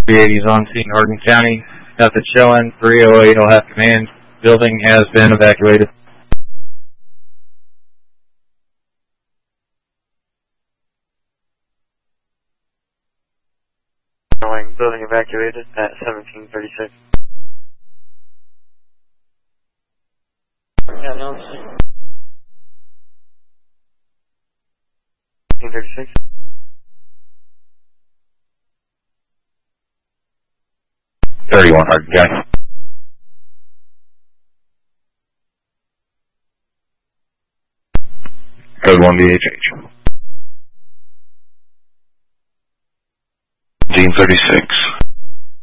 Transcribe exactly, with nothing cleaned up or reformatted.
three eighty is on scene, Hardin County. Nothing showing. three oh eight will have command. Building has been evacuated. Building evacuated at seventeen thirty-six. Yeah, no, seventeen thirty-six. thirty-one Hardin County. Code one B H H. seventeen thirty-six.